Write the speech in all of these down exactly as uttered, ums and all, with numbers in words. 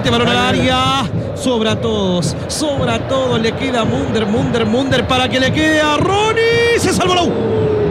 Benítez, balón al área. Sobra a todos, sobra a todos. Le queda Munder, Munder, Munder para que le quede a Ronnie. Se salvó la U.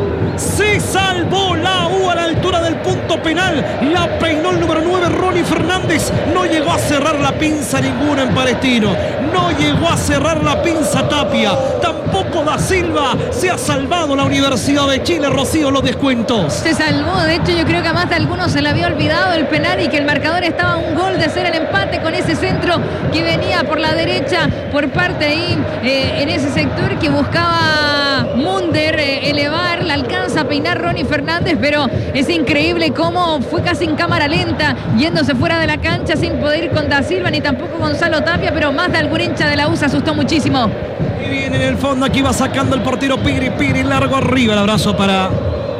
Se salvó la U a la altura del punto penal. La peinó el número nueve, Ronnie Fernández. No llegó a cerrar la pinza ninguna en Palestino. No llegó a cerrar la pinza Tapia. Tampoco Da Silva. Se ha salvado la Universidad de Chile. Rocío, los descuentos. Se salvó. De hecho, yo creo que a más de algunos se le había olvidado el penal y que el marcador estaba a un gol de hacer el empate con ese centro que venía por la derecha, por parte ahí, eh, en ese sector que buscaba Munder eh, elevar. La alcanza a peinar Ronnie Fernández, pero es increíble cómo fue casi en cámara lenta, yéndose fuera de la cancha sin poder ir con Da Silva ni tampoco Gonzalo Tapia, pero más de algún hincha de la U se asustó muchísimo. Y viene en el fondo, aquí va sacando el portero Piri, Piri, largo arriba, el abrazo para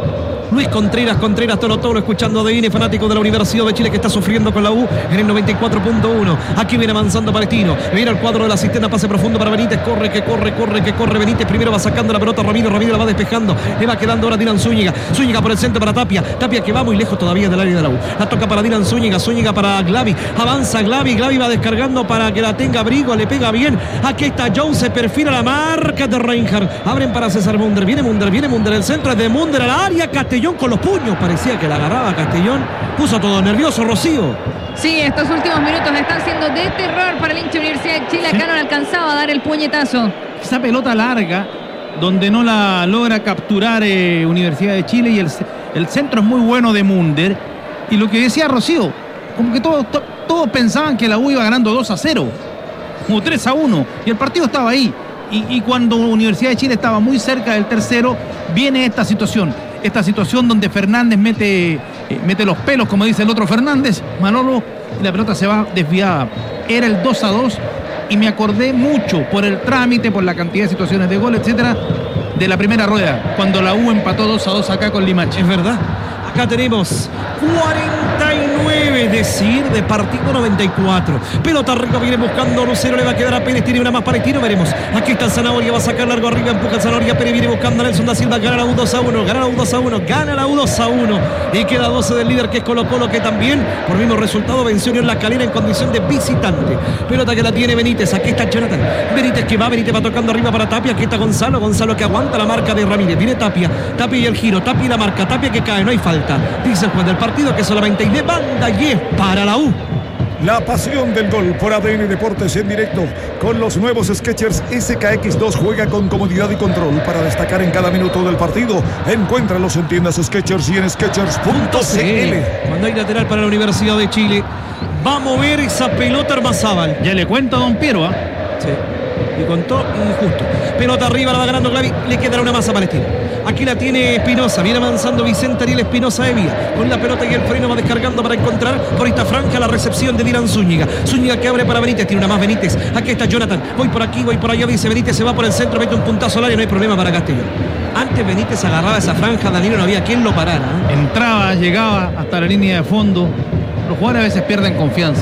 Luis Contreras, Contreras, Toro Toro, escuchando de I N E, fanático de la Universidad de Chile que está sufriendo con la U en el noventa y cuatro punto uno. Aquí viene avanzando Palestino, viene el cuadro de la asistente, pase profundo para Benítez, corre, que corre, corre, que corre Benítez, primero va sacando la pelota Ramiro, Ramiro la va despejando, le va quedando ahora Dylan Zúñiga, Zúñiga por el centro para Tapia, Tapia que va muy lejos todavía del área de la U, la toca para Dylan Zúñiga, Zúñiga para Glavi, avanza Glavi, Glavi va descargando para que la tenga Brigo, le pega bien, aquí está Jones, se perfila la marca de Reinhardt, abren para César Munder, viene Munder, viene Munder, el centro es de Munder al área, Castellón con los puños, parecía que la agarraba Castellón, puso todo nervioso Rocío. Sí, estos últimos minutos están siendo de terror para el hincha Universidad de Chile. Acá no le alcanzaba a dar el puñetazo. Esa pelota larga, donde no la logra capturar eh, Universidad de Chile, y el, el centro es muy bueno de Munder. Y lo que decía Rocío, como que todos, to, todos pensaban que la U iba ganando dos a cero, como tres a uno, y el partido estaba ahí. Y, y cuando Universidad de Chile estaba muy cerca del tercero, viene esta situación. Esta situación donde Fernández mete, eh, mete los pelos, como dice el otro Fernández, Manolo, y la pelota se va desviada. Era el dos a dos y me acordé mucho por el trámite, por la cantidad de situaciones de gol, etcétera, de la primera rueda, cuando la U empató dos a dos acá con Limache. Es verdad. Acá tenemos cuarenta y nueve, es decir, de partido noventa y cuatro. Pelota arriba, viene buscando Lucero, le va a quedar a Pérez, tiene una más Palestino, veremos. Aquí está el Zanahoria, va a sacar largo arriba, empuja el Zanahoria, Pérez viene buscando a Nelson da Silva, gana la U dos a uno, gana la U dos a uno, gana la U dos a uno. Y queda doce del líder que es Colo Colo, que también, por mismo resultado, venció en La Calera en condición de visitante. Pelota que la tiene Benítez, aquí está Jonathan. Benítez que va, Benítez va tocando arriba para Tapia, aquí está Gonzalo, Gonzalo que aguanta la marca de Ramírez, viene Tapia, Tapia y el giro, Tapia y la marca, Tapia que cae, no hay falta. Dice el juez del partido que solamente hay de banda y es para la U. La pasión del gol por A D N Deportes en directo con los nuevos Skechers S K X dos. Juega con comodidad y control para destacar en cada minuto del partido. Encuéntralos en tiendas Skechers y en skechers punto c l. Cuando hay lateral para la Universidad de Chile, va a mover esa pelota Armazábal. Ya le cuento a don Piero, ¿ah? ¿eh? Sí. Y contó injusto. Pelota arriba, la va ganando Glavi. Le quedará una masa Palestina. Aquí la tiene Espinosa. Viene avanzando Vicente Ariel Espinosa de Vía. Con la pelota y el freno va descargando para encontrar por esta franja la recepción de Dylan Zúñiga. Zúñiga que abre para Benítez. Tiene una más Benítez. Aquí está Jonathan. Voy por aquí, voy por allá. Dice Benítez, se va por el centro. Mete un puntazo al área. No hay problema para Castellón. Antes Benítez agarraba esa franja, Danilo, no había quien lo parara, ¿eh? Entraba, llegaba hasta la línea de fondo. Los jugadores a veces pierden confianza.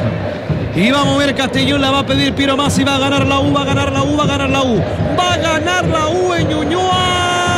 Y va a mover Castellón, la va a pedir Piero Masi, va a ganar la U, va a ganar la U, va a ganar la U. Va a ganar la U en Ñuñoa.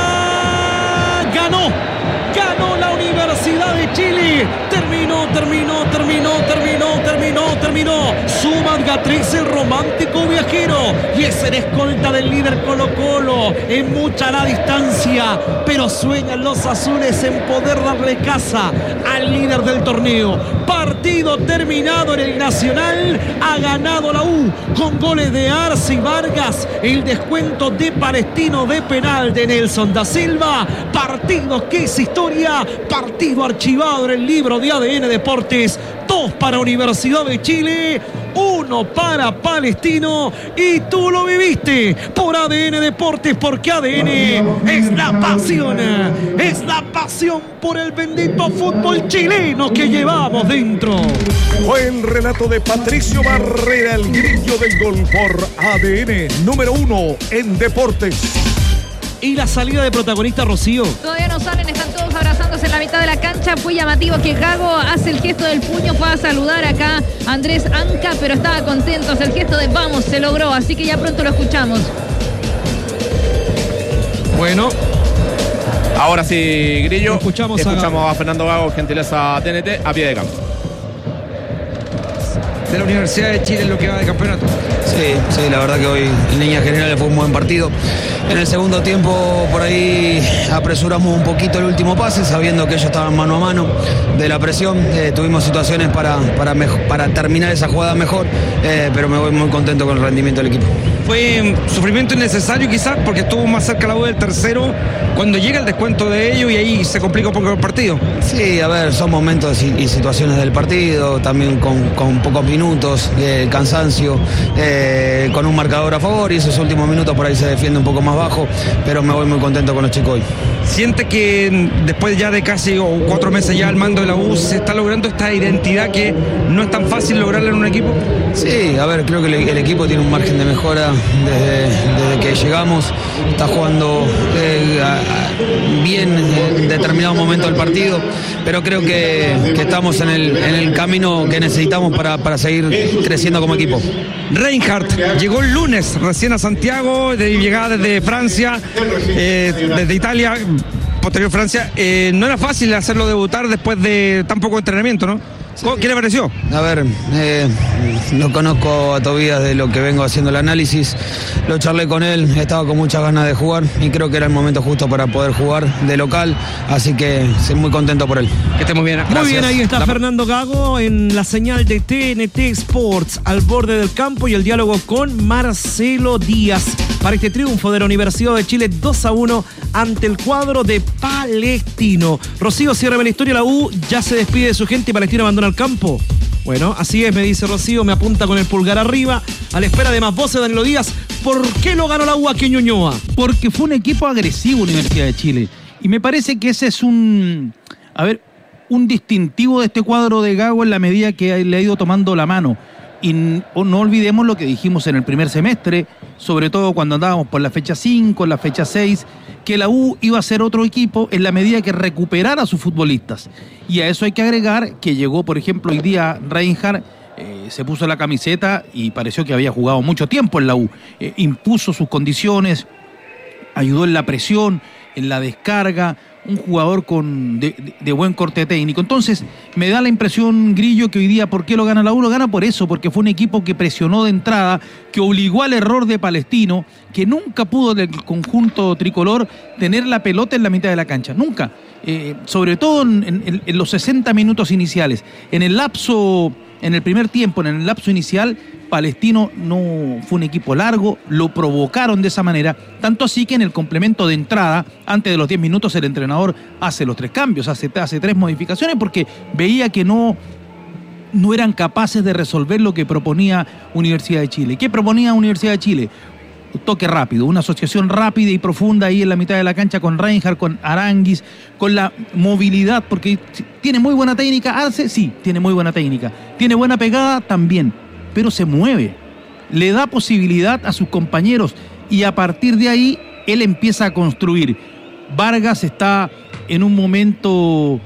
Ganó, ganó la Universidad de Chile. Terminó, terminó, terminó, terminó, terminó, terminó. Suma Gatriz, el romántico viajero. Y es el escolta del líder Colo Colo. En mucha la distancia, pero sueñan los azules en poder darle casa al líder del torneo. Partido terminado en el Nacional. Ha ganado la U con goles de Arce y Vargas. El descuento de Palestino de penal de Nelson da Silva. Partido que es historia. Partido archivado en el libro de A D N Deportes. Dos para Universidad de Chile, uno para Palestino, y tú lo viviste por A D N Deportes, porque A D N es la pasión, es la pasión por el bendito fútbol chileno que llevamos dentro. Fue el relato de Patricio Barrera, el grillo del gol por A D N, número uno en deportes. Y la salida de protagonista, Rocío. Todavía no salen, están todos abrazándose en la mitad de la cancha. Fue llamativo que Gago hace el gesto del puño, fue a saludar acá a Andrés Anca, pero estaba contento, hace el gesto de vamos, se logró, así que ya pronto lo escuchamos. Bueno. Ahora sí, Grillo. Escuchamos, escuchamos a, a Fernando Gago, gentileza T N T, a pie de campo. de la Universidad de Chile en lo que va de campeonato. Sí, sí, la verdad que hoy en líneas generales fue un buen partido. En el segundo tiempo por ahí apresuramos un poquito el último pase, sabiendo que ellos estaban mano a mano de la presión. Eh, tuvimos situaciones para, para, mejor, para terminar esa jugada mejor, eh, pero me voy muy contento con el rendimiento del equipo. Fue sufrimiento innecesario quizás porque estuvo más cerca la U del tercero cuando llega el descuento de ellos y ahí se complica un poco el partido. Sí, a ver, son momentos y, y situaciones del partido, también con, con pocos minutos, eh, cansancio, eh, con un marcador a favor y esos últimos minutos por ahí se defiende un poco más bajo, pero me voy muy contento con los chicos hoy. ¿Siente que después ya de casi o cuatro meses ya al mando de la U se está logrando esta identidad que no es tan fácil lograrla en un equipo? Sí, a ver, creo que el, el equipo tiene un margen de mejora desde, desde que llegamos, está jugando eh, a, a, bien en determinado momento del partido, pero creo que, que estamos en el, en el camino que necesitamos para, para seguir creciendo como equipo. Reinhardt llegó el lunes recién a Santiago, de llegada desde Francia, eh, desde Italia, posterior Francia. Eh, no era fácil hacerlo debutar después de tan poco entrenamiento, ¿no? ¿Qué le pareció? A ver, eh, no conozco a Tobías de lo que vengo haciendo el análisis, lo charlé con él, estaba con muchas ganas de jugar y creo que era el momento justo para poder jugar de local, así que estoy muy contento por él. Que esté muy bien. Gracias. Muy bien, ahí está la... Fernando Gago en la señal de T N T Sports, al borde del campo y el diálogo con Marcelo Díaz para este triunfo de la Universidad de Chile dos a uno ante el cuadro de Palestino. Rocío, cierra la historia, la U ya se despide de su gente y Palestino abandona el campo. Bueno, así es, me dice Rocío, me apunta con el pulgar arriba, a la espera de más voces, Danilo Díaz. ¿Por qué lo ganó la U aquí en Ñuñoa? Porque fue un equipo agresivo, Universidad de Chile. Y me parece que ese es un, a ver, un distintivo de este cuadro de Gago en la medida que le ha ido tomando la mano. Y no olvidemos lo que dijimos en el primer semestre, sobre todo cuando andábamos por la fecha cinco, la fecha seis, que la U iba a ser otro equipo en la medida que recuperara a sus futbolistas. Y a eso hay que agregar que llegó, por ejemplo, hoy día Reinhardt, eh, se puso la camiseta y pareció que había jugado mucho tiempo en la U. Eh, impuso sus condiciones, ayudó en la presión, en la descarga, un jugador con de, de, de buen corte técnico. Entonces, me da la impresión, Grillo, que hoy día, ¿por qué lo gana la U? Lo gana por eso, porque fue un equipo que presionó de entrada, que obligó al error de Palestino, que nunca pudo del conjunto tricolor tener la pelota en la mitad de la cancha, nunca. Eh, sobre todo en, en, en los sesenta minutos iniciales. En el lapso, en el primer tiempo, en el lapso inicial, Palestino no fue un equipo largo, lo provocaron de esa manera, tanto así que en el complemento de entrada, antes de los diez minutos, el entrenador hace los tres cambios, hace, hace tres modificaciones, porque veía que no, no eran capaces de resolver lo que proponía Universidad de Chile. ¿Qué proponía Universidad de Chile? Un toque rápido, una asociación rápida y profunda ahí en la mitad de la cancha con Reinhardt, con Aranguis, con la movilidad, porque tiene muy buena técnica. Arce, sí, tiene muy buena técnica. Tiene buena pegada, también. Pero se mueve, le da posibilidad a sus compañeros y a partir de ahí él empieza a construir. Vargas está en un momento,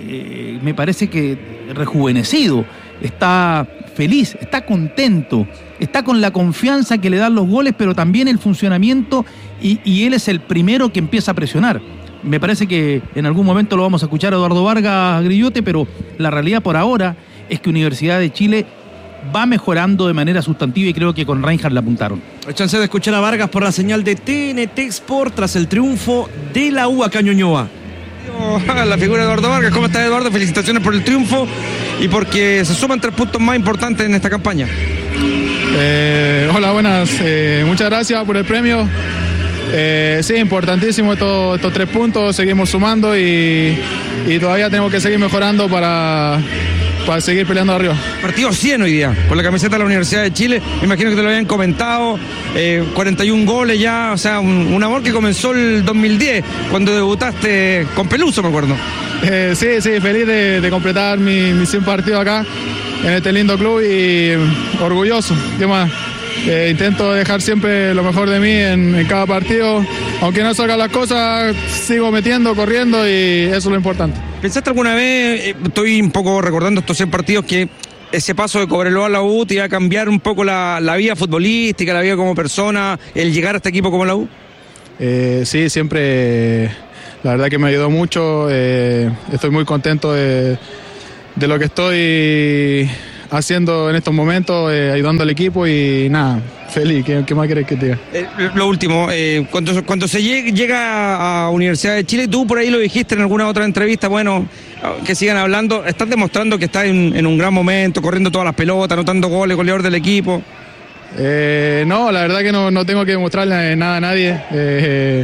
eh, me parece que rejuvenecido, está feliz, está contento, está con la confianza que le dan los goles, pero también el funcionamiento y, y él es el primero que empieza a presionar. Me parece que en algún momento lo vamos a escuchar a Eduardo Vargas, Grillote, pero la realidad por ahora es que Universidad de Chile va mejorando de manera sustantiva y creo que con Reinhardt la apuntaron. Hay chance de escuchar a Vargas por la señal de T N T Sport tras el triunfo de la U acá en Ñuñoa. La figura de Eduardo Vargas. ¿Cómo está, Eduardo? Felicitaciones por el triunfo y porque se suman tres puntos más importantes en esta campaña. Eh, hola, buenas. Eh, muchas gracias por el premio. Eh, sí, importantísimo estos, estos tres puntos. Seguimos sumando y, y todavía tenemos que seguir mejorando para... para seguir peleando arriba. Partido cien hoy día, con la camiseta de la Universidad de Chile. Me imagino que te lo habían comentado. Eh, cuarenta y un goles ya, o sea, un, un amor que comenzó el dos mil diez, cuando debutaste con Peluso, me acuerdo. Eh, sí, sí, feliz de, de completar mi, mi cien partidos acá, en este lindo club y orgulloso. ¿Qué más? Eh, intento dejar siempre lo mejor de mí en, en cada partido. Aunque no salgan las cosas, sigo metiendo, corriendo y eso es lo importante. ¿Pensaste alguna vez, eh, estoy un poco recordando estos cien partidos, que ese paso de Cobreloa a la U te iba a cambiar un poco la, la vida futbolística, la vida como persona, el llegar a este equipo como la U? Eh, sí, siempre, eh, la verdad que me ayudó mucho. Eh, estoy muy contento de, de lo que estoy haciendo en estos momentos, eh, ayudando al equipo y nada, feliz, ¿qué, qué más querés que te diga? Eh, lo último, eh, cuando, cuando se llega, llega a Universidad de Chile, tú por ahí lo dijiste en alguna otra entrevista, bueno, que sigan hablando, estás demostrando que estás en, en un gran momento, corriendo todas las pelotas, anotando goles, goleador del equipo. Eh, no, la verdad que no, no tengo que demostrarle nada a nadie. Eh,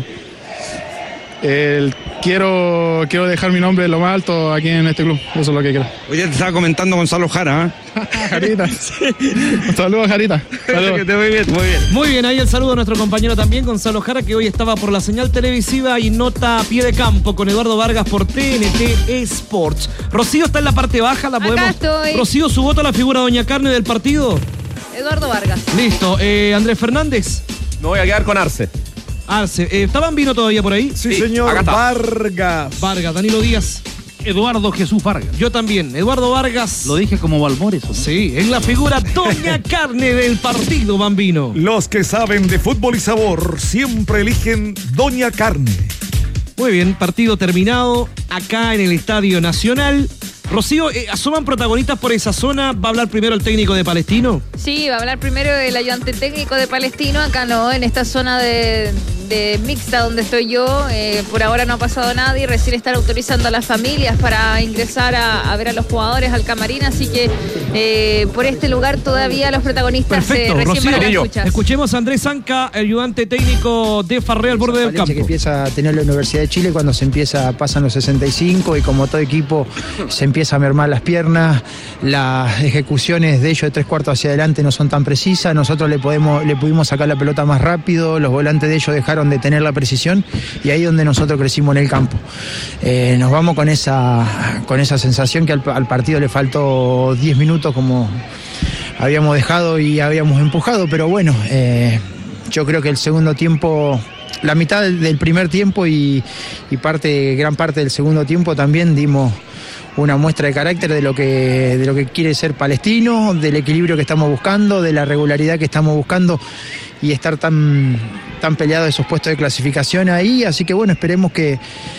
eh, quiero, quiero dejar mi nombre lo más alto aquí en este club, eso es lo que quiero. Hoy te estaba comentando Gonzalo Jara, ¿eh? Jarita, sí. Un saludo, Jarita. Saludos. Que te muy bien, muy bien. Muy bien, ahí el saludo a nuestro compañero también, Gonzalo Jara, que hoy estaba por la señal televisiva y nota a pie de campo con Eduardo Vargas por T N T Sports. Rocío está en la parte baja, la podemos. Acá estoy. Rocío, su voto a la figura Doña Carne del partido. Eduardo Vargas. Listo. Eh, Andrés Fernández. Me voy a quedar con Arce. Arce. Eh, ¿Está Bambino todavía por ahí? Sí, Sí, señor. acá está. Vargas. Vargas, Danilo Díaz. Eduardo Jesús Vargas. Yo también. Eduardo Vargas. Lo dije como Balmores. ¿No? Sí, en la figura Doña Carne del partido, Bambino. Los que saben de fútbol y sabor siempre eligen Doña Carne. Muy bien, partido terminado acá en el Estadio Nacional. Rocío, eh, asoman protagonistas por esa zona. ¿Va a hablar primero el técnico de Palestino? Sí, va a hablar primero el ayudante técnico de Palestino, acá no, en esta zona de, de mixta donde estoy yo. Eh, por ahora no ha pasado nadie, recién están autorizando a las familias para ingresar a, a ver a los jugadores al camarín, así que eh, por este lugar todavía los protagonistas Perfecto, eh, recién Rocío. van a Yo. escuchar. Escuchemos a Andrés Zanca, ayudante técnico de Farré al borde del Falencia campo. que empieza a tener la Universidad de Chile cuando se empieza, pasan los sesenta y cinco y como todo equipo se empieza a mermar las piernas, las ejecuciones de ellos de tres cuartos hacia adelante no son tan precisas, nosotros le, podemos, le pudimos sacar la pelota más rápido, los volantes de ellos dejaron de tener la precisión y ahí es donde nosotros crecimos en el campo. Eh, nos vamos con esa, con esa sensación que al, al partido le faltó diez minutos como habíamos dejado y habíamos empujado, pero bueno, eh, yo creo que el segundo tiempo, la mitad del, del primer tiempo y, y parte, gran parte del segundo tiempo también dimos una muestra de carácter de lo que de lo que quiere ser Palestino, del equilibrio que estamos buscando, de la regularidad que estamos buscando y estar tan, tan peleados esos puestos de clasificación ahí, así que bueno, esperemos que,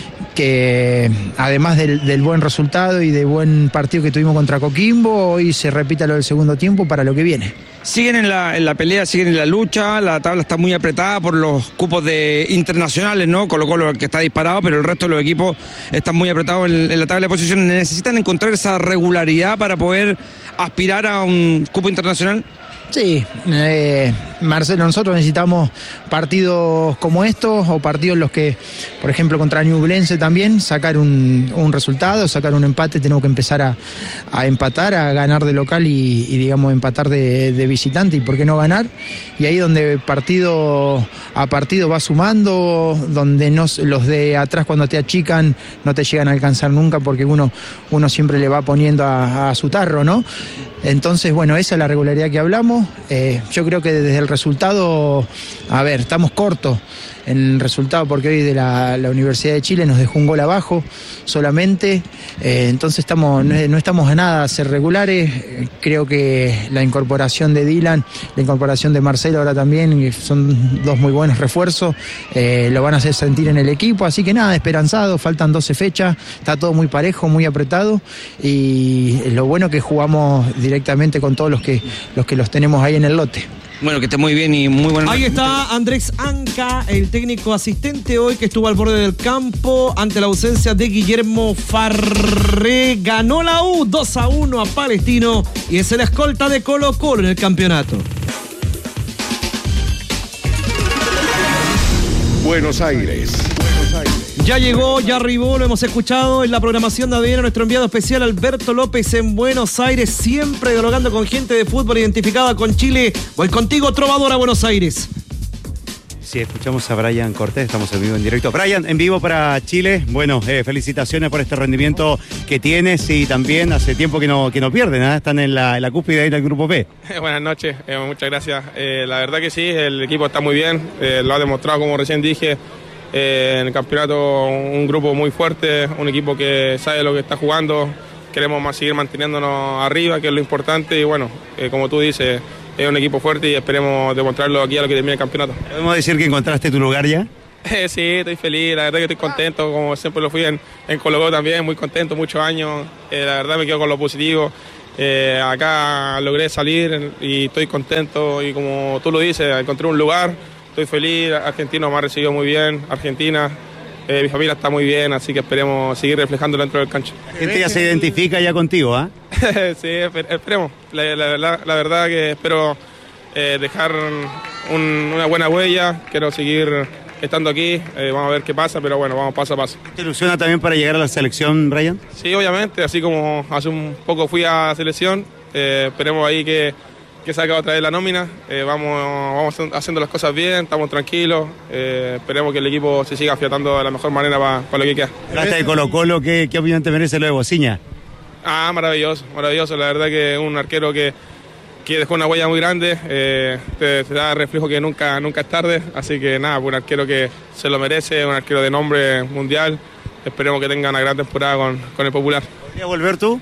que además del, del buen resultado y del buen partido que tuvimos contra Coquimbo, hoy se repita lo del segundo tiempo para lo que viene. Siguen en la, en la pelea, siguen en la lucha, la tabla está muy apretada por los cupos de internacionales, ¿no? Colo-Colo que está disparado, pero el resto de los equipos están muy apretados en, en la tabla de posiciones. ¿Necesitan encontrar esa regularidad para poder aspirar a un cupo internacional? Sí, eh, Marcelo, nosotros necesitamos partidos como estos o partidos en los que, por ejemplo, contra Ñublense también, sacar un, un resultado, sacar un empate, tenemos que empezar a, a empatar, a ganar de local y, y digamos, empatar de, de visitante y por qué no ganar. Y ahí donde partido a partido va sumando, donde no, los de atrás cuando te achican no te llegan a alcanzar nunca porque uno, uno siempre le va poniendo a, a su tarro, ¿no? Entonces, bueno, esa es la regularidad que hablamos. Eh, yo creo que desde el resultado, a ver, estamos cortos en el resultado porque hoy de la, la Universidad de Chile nos dejó un gol abajo solamente. Eh, entonces estamos, no, no estamos a nada a ser regulares. Eh, creo que la incorporación de Dylan, la incorporación de Marcelo ahora también, son dos muy buenos refuerzos. Eh, lo van a hacer sentir en el equipo. Así que nada, esperanzado, faltan doce fechas, está todo muy parejo, muy apretado. Y lo bueno que jugamos directamente con todos los que los que los tenemos ahí en el lote. Bueno, que esté muy bien y muy buena. Ahí está Andrés Anca, el técnico asistente hoy que estuvo al borde del campo ante la ausencia de Guillermo Farré. Ganó la U dos a uno a Palestino y es el escolta de Colo-Colo en el campeonato. Buenos Aires. Ya llegó, ya arribó, lo hemos escuchado en la programación de A D N, nuestro enviado especial Alberto López en Buenos Aires, siempre dialogando con gente de fútbol identificada con Chile. Voy contigo, trovador, a Buenos Aires. Sí, escuchamos a Brian Cortés, estamos en vivo en directo. Brian, en vivo para Chile, bueno, eh, felicitaciones por este rendimiento que tienes y también hace tiempo que no, que no pierden, ¿eh? Están en la, en la cúspide ahí del Grupo B. Buenas noches, eh, muchas gracias. Eh, la verdad que sí, el equipo está muy bien, eh, lo ha demostrado como recién dije. Eh, en el campeonato un grupo muy fuerte, un equipo que sabe lo que está jugando, queremos más seguir manteniéndonos arriba, que es lo importante y bueno, eh, como tú dices, es un equipo fuerte y esperemos demostrarlo aquí a lo que termine el campeonato. ¿Podemos decir que encontraste tu lugar ya? Eh, sí, estoy feliz, la verdad que estoy contento, como siempre lo fui en, en Colo-Colo también, muy contento, muchos años, eh, la verdad me quedo con lo positivo. Eh, acá logré salir y estoy contento y como tú lo dices, encontré un lugar, estoy feliz, Argentino me ha recibido muy bien, Argentina, eh, mi familia está muy bien, así que esperemos seguir reflejándolo dentro del cancha. La gente ya se identifica ya contigo, ¿ah? ¿eh? Sí, esper esperemos, la, la, la, la verdad que espero eh, dejar un, una buena huella, quiero seguir estando aquí, eh, vamos a ver qué pasa, pero bueno, vamos paso a paso. ¿Te ilusiona también para llegar a la selección, Brian? Sí, obviamente, así como hace un poco fui a la selección, eh, esperemos ahí que, que salga otra vez la nómina, eh, vamos, vamos haciendo las cosas bien, estamos tranquilos, eh, esperemos que el equipo se siga afiatando de la mejor manera para pa lo que queda. Hasta de Colo Colo, ¿qué, ¿qué opinión te merece lo de Bociña? Ah, maravilloso, maravilloso, la verdad que es un arquero que que dejó una huella muy grande, eh, te, te da reflejo que nunca, nunca es tarde, así que nada, un arquero que se lo merece, un arquero de nombre mundial, esperemos que tenga una gran temporada con, con el Popular. ¿Podría volver tú?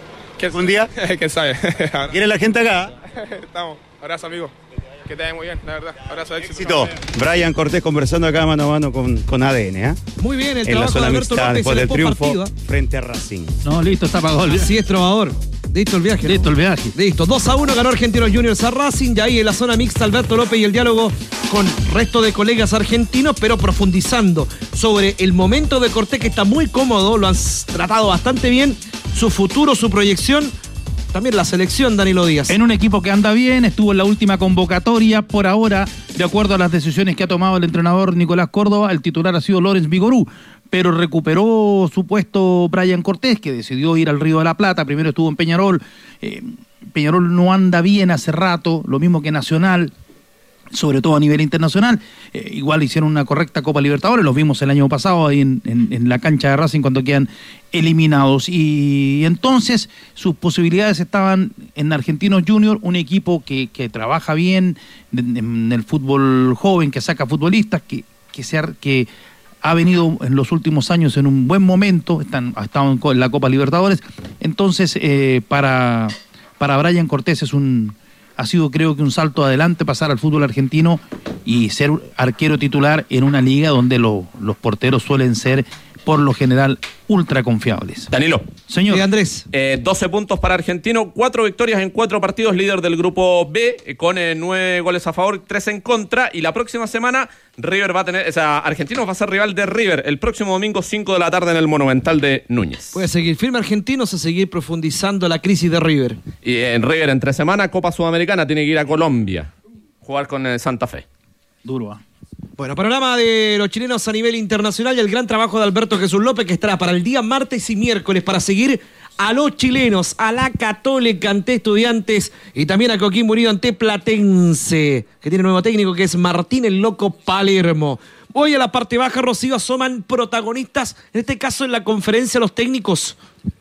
¿Un día? ¿Quién sabe? ¿Quiere la gente acá? Estamos, abrazo amigo, que te vaya muy bien, la verdad, abrazo, éxito. Brian Cortés conversando acá mano a mano con, con A D N, ¿eh? Muy bien, el en trabajo de Alberto López después del triunfo partido. frente a Racing. No, listo, está pagado el viaje. Así es, trovador. Listo el viaje. Listo el viaje. Listo. dos a uno ganó Argentinos Juniors a Racing. Y ahí en la zona mixta Alberto López y el diálogo con resto de colegas argentinos, pero profundizando sobre el momento de Cortés, que está muy cómodo, lo han tratado bastante bien, su futuro, su proyección. También la selección, Danilo Díaz. En un equipo que anda bien, estuvo en la última convocatoria. Por ahora, de acuerdo a las decisiones que ha tomado el entrenador Nicolás Córdoba, el titular ha sido Lorenz Vigorú. Pero recuperó su puesto Brian Cortés, que decidió ir al Río de la Plata. Primero estuvo en Peñarol. Eh, Peñarol no anda bien hace rato, lo mismo que Nacional, sobre todo a nivel internacional. Eh, igual hicieron una correcta Copa Libertadores, los vimos el año pasado ahí en, en, en la cancha de Racing cuando quedan eliminados. Y entonces sus posibilidades estaban en Argentinos Juniors, un equipo que, que trabaja bien en, en el fútbol joven, que saca futbolistas, que, que se ha... Que, ha venido en los últimos años en un buen momento, están, ha estado en la Copa Libertadores, entonces eh, para, para Brian Cortés es un, ha sido creo que un salto adelante pasar al fútbol argentino y ser arquero titular en una liga donde lo, los porteros suelen ser por lo general ultra confiables. Danilo. Señor. Sí, Andrés. Eh, doce puntos para Argentino, cuatro victorias en cuatro partidos, líder del grupo B, eh, con eh, nueve goles a favor, tres en contra. Y la próxima semana River va a tener, o sea, Argentinos va a ser rival de River el próximo domingo, cinco de la tarde en el Monumental de Núñez. Puede seguir firme Argentinos a seguir profundizando la crisis de River. Y en River, entre semana, Copa Sudamericana, tiene que ir a Colombia, jugar con eh, Santa Fe. Duro, ¿eh? Bueno, panorama de los chilenos a nivel internacional y el gran trabajo de Alberto Jesús López, que estará para el día martes y miércoles para seguir a los chilenos, a la Católica ante Estudiantes y también a Coquimbo Unido ante Platense, que tiene nuevo técnico que es Martín el Loco Palermo. Voy a la parte baja, Rocío, asoman protagonistas, en este caso en la conferencia los técnicos.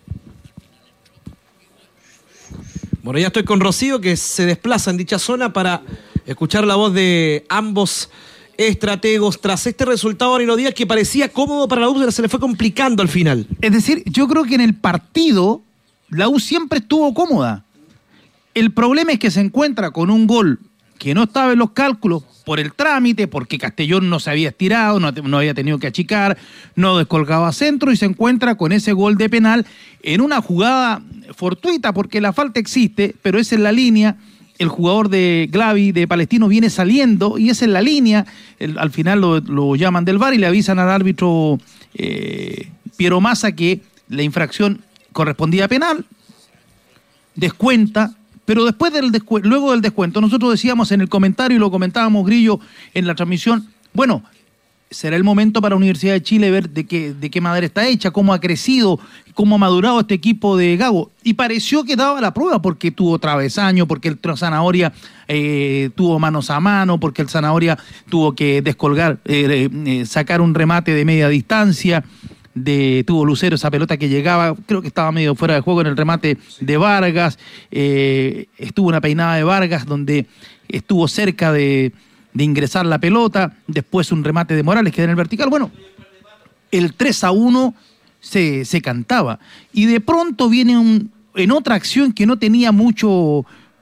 Bueno, ya estoy con Rocío, que se desplaza en dicha zona para escuchar la voz de ambos estrategos tras este resultado, Danilo Díaz, que parecía cómodo para la U, pero se le fue complicando al final. Es decir, yo creo que en el partido la U siempre estuvo cómoda. El problema es que se encuentra con un gol que no estaba en los cálculos por el trámite, porque Castellón no se había estirado, no, no había tenido que achicar, no descolgaba centro y se encuentra con ese gol de penal en una jugada fortuita, porque la falta existe, pero es en la línea. El jugador de Glavi, de Palestino, viene saliendo y es en la línea. El, al final lo, lo llaman del V A R y le avisan al árbitro eh, Piero Massa que la infracción correspondía a penal. Descuenta, pero después del descu- luego del descuento, nosotros decíamos en el comentario y lo comentábamos, Grillo, en la transmisión, bueno, será el momento para Universidad de Chile ver de qué, de qué madera está hecha, cómo ha crecido, cómo ha madurado este equipo de Gago. Y pareció que daba la prueba porque tuvo travesaño, porque el Zanahoria eh, tuvo manos a mano, porque el Zanahoria tuvo que descolgar, eh, eh, sacar un remate de media distancia. De, tuvo Lucero esa pelota que llegaba, creo que estaba medio fuera de juego en el remate de Vargas. Eh, estuvo una peinada de Vargas donde estuvo cerca de... de ingresar la pelota, después un remate de Morales que en el vertical. Bueno, el tres a uno se, se cantaba. Y de pronto viene un, en otra acción que no tenía mucho,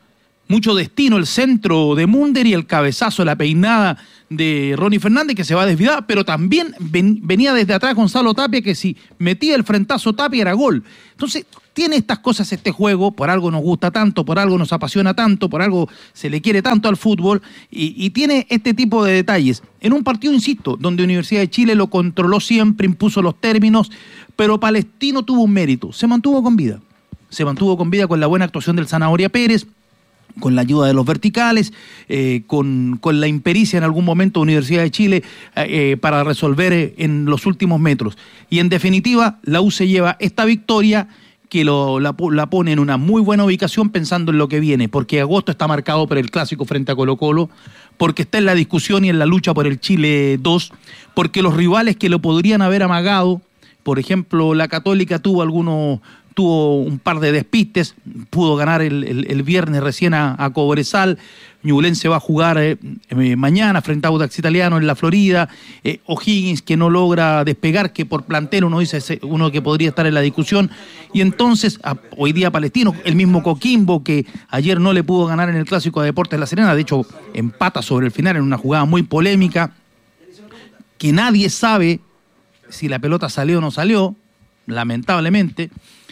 mucho destino el centro de Munder y el cabezazo, la peinada de Ronnie Fernández, que se va desviada, pero también ven, venía desde atrás Gonzalo Tapia, que si metía el frentazo Tapia era gol. Entonces, tiene estas cosas este juego, por algo nos gusta tanto, por algo nos apasiona tanto, por algo se le quiere tanto al fútbol, y, y tiene este tipo de detalles. En un partido, insisto, donde Universidad de Chile lo controló siempre, impuso los términos, pero Palestino tuvo un mérito, se mantuvo con vida. Se mantuvo con vida con la buena actuación del Zanahoria Pérez, con la ayuda de los verticales, eh, con, con la impericia en algún momento de Universidad de Chile eh, para resolver eh, en los últimos metros. Y en definitiva, la U se lleva esta victoria que lo, la, la pone en una muy buena ubicación pensando en lo que viene, porque agosto está marcado por el clásico frente a Colo-Colo, porque está en la discusión y en la lucha por el Chile dos, porque los rivales que lo podrían haber amagado, por ejemplo, la Católica tuvo algunos... tuvo un par de despistes, pudo ganar el, el, el viernes recién a, a Cobresal. Ñublense va a jugar eh, eh, mañana frente a Audax Italiano en la Florida. eh, O'Higgins, que no logra despegar, que por plantel uno dice uno que podría estar en la discusión, y entonces a, hoy día Palestino, el mismo Coquimbo, que ayer no le pudo ganar en el Clásico de Deportes La Serena, de hecho empata sobre el final en una jugada muy polémica, que nadie sabe si la pelota salió o no salió, lamentablemente.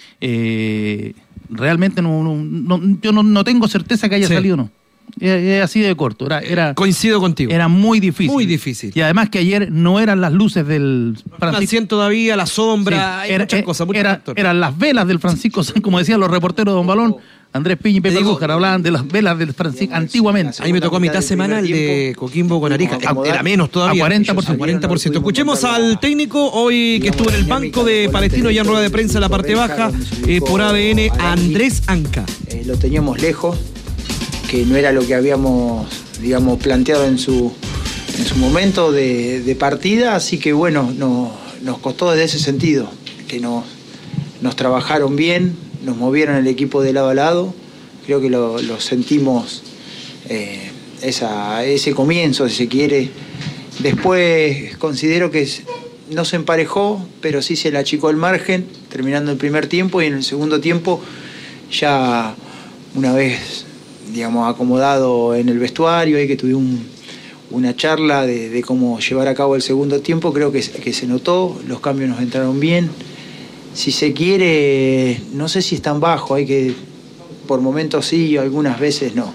Eh, realmente no, no, no, yo no, no tengo certeza que haya sí. salido o no. Es, es así de corto. Era, era, Coincido contigo. Era muy difícil. Muy difícil. Y además que ayer no eran las luces del Francisco todavía, la sombra, sí, era, muchas cosas. Muchos era, eran las velas del Francisco, como decían los reporteros de Don Balón. Andrés Piña y Pepe Lújar hablaban de las velas del Francisco antiguamente. Ahí me tocó a mitad semana el de Coquimbo con Arica. Era menos todavía. A cuarenta por ciento. cuarenta por ciento. Escuchemos al técnico hoy que estuvo en el banco de Palestino, ya en rueda de prensa en la parte baja, eh, por A D N, Andrés Anca. Eh, lo teníamos lejos, que no era lo que habíamos, digamos, planteado en su, en su momento de, de partida, así que bueno, no, nos costó desde ese sentido, que nos, nos trabajaron bien, nos movieron el equipo de lado a lado, creo que lo, lo sentimos, eh, esa, ese comienzo, si se quiere. Después considero que no se emparejó, pero sí se le achicó el margen, terminando el primer tiempo, y en el segundo tiempo ya una vez, digamos, acomodado en el vestuario, ahí que tuvimos un, una charla de, de cómo llevar a cabo el segundo tiempo, creo que, que se notó, los cambios nos entraron bien. Si se quiere, no sé si es tan bajo, hay que, por momentos sí, algunas veces no.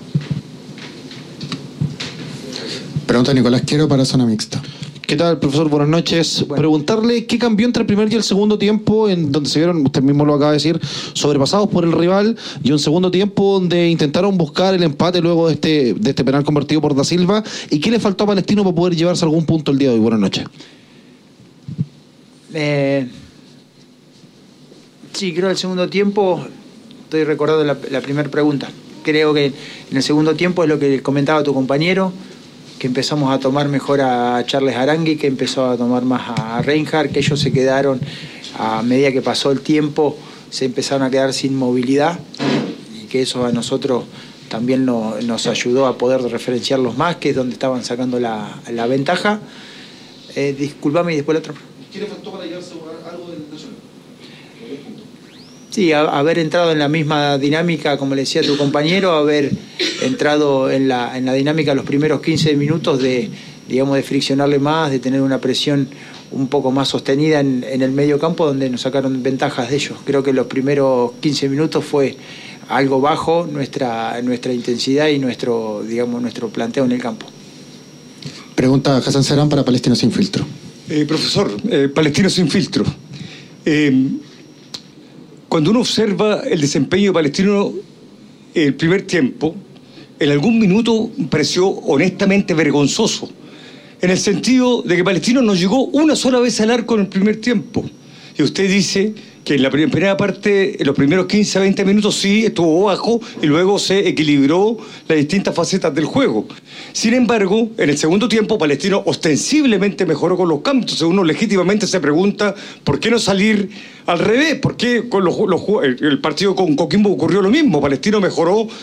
Pregunta Nicolás Quiero para Zona Mixta. ¿Qué tal, profesor? Buenas noches. Bueno. Preguntarle qué cambió entre el primer y el segundo tiempo, en donde se vieron, usted mismo lo acaba de decir, sobrepasados por el rival, y un segundo tiempo donde intentaron buscar el empate luego de este, de este penal convertido por Da Silva. ¿Y qué le faltó a Palestino para poder llevarse algún punto el día de hoy? Buenas noches. Eh... Sí, creo que el segundo tiempo, estoy recordando la, la primera pregunta, creo que en el segundo tiempo es lo que comentaba tu compañero, que empezamos a tomar mejor a Charles Arangui, que empezó a tomar más a Reinhardt, que ellos se quedaron, a medida que pasó el tiempo, se empezaron a quedar sin movilidad, y que eso a nosotros también no, nos ayudó a poder referenciarlos más, que es donde estaban sacando la, la ventaja. Eh, disculpame y después la otra. ¿Qué le faltó para llevarse algo del Nacional? Sí, a, haber entrado en la misma dinámica, como le decía tu compañero, haber entrado en la, en la dinámica los primeros quince minutos de, digamos, de friccionarle más, de tener una presión un poco más sostenida en, en el medio campo, donde nos sacaron ventajas de ellos. Creo que los primeros quince minutos fue algo bajo nuestra, nuestra intensidad y nuestro, digamos, nuestro planteo en el campo. Pregunta Hassan Serán para Palestino Sin Filtro. Eh, profesor, eh, Palestino Sin Filtro. Eh, Cuando uno observa el desempeño de Palestino el primer tiempo, en algún minuto me pareció honestamente vergonzoso, en el sentido de que Palestino no llegó una sola vez al arco en el primer tiempo. Y usted dice que en la primera parte, en los primeros quince a veinte minutos sí estuvo bajo y luego se equilibró las distintas facetas del juego. Sin embargo, en el segundo tiempo Palestino ostensiblemente mejoró con los cambios. Entonces uno legítimamente se pregunta ¿por qué no salir al revés? ¿Por qué con los, los, el partido con Coquimbo ocurrió lo mismo? Palestino mejoró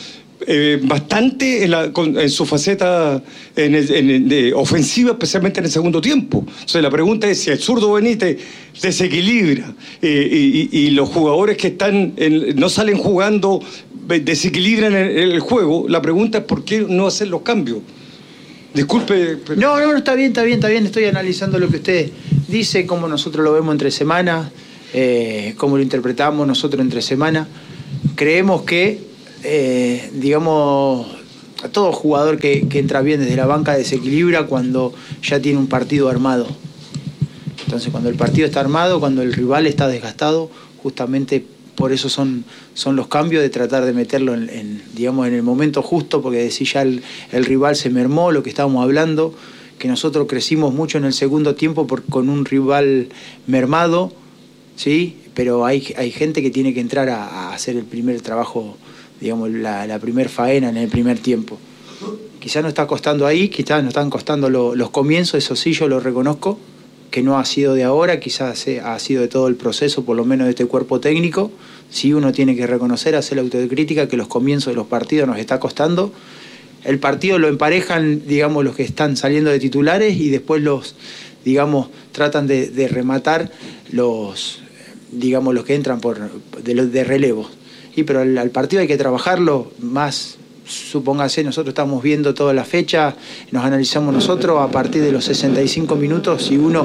eh, bastante en, la, con, en su faceta en el, en, de ofensiva, especialmente en el segundo tiempo. Entonces la pregunta es si el zurdo Benítez desequilibra eh, y, y los jugadores que están en, no salen jugando desequilibran el, el juego. La pregunta es por qué no hacer los cambios. Disculpe. Pero... No, no, está bien, está bien, está bien. Estoy analizando lo que usted dice, cómo nosotros lo vemos entre semanas, eh, cómo lo interpretamos nosotros entre semanas. Creemos que, eh, digamos, a todo jugador que, que entra bien desde la banca desequilibra cuando ya tiene un partido armado. Entonces, cuando el partido está armado, cuando el rival está desgastado, justamente por eso son, son los cambios, de tratar de meterlo en, en, digamos, en el momento justo, porque decir ya el, el rival se mermó, lo que estábamos hablando, que nosotros crecimos mucho en el segundo tiempo por, con un rival mermado, ¿sí? Pero hay, hay gente que tiene que entrar a, a hacer el primer trabajo, digamos, la, la primer faena en el primer tiempo. Quizás nos está costando ahí, quizás nos están costando lo, los comienzos, eso sí, yo lo reconozco, que no ha sido de ahora, quizás ha sido de todo el proceso, por lo menos de este cuerpo técnico. Sí, uno tiene que reconocer, hacer la autocrítica, que los comienzos de los partidos nos está costando. El partido lo emparejan, digamos, los que están saliendo de titulares y después los, digamos, tratan de, de rematar los, digamos, los que entran por de, de relevo. Y pero al, al partido hay que trabajarlo más. Supóngase, nosotros estamos viendo toda la fecha, nos analizamos nosotros a partir de los sesenta y cinco minutos, si uno,